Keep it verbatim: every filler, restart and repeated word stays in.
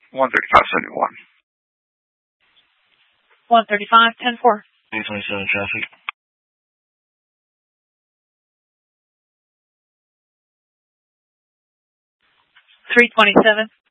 one thirty-five seventy-one. one thirty-five ten four. eight twenty-seven traffic. three twenty-seven.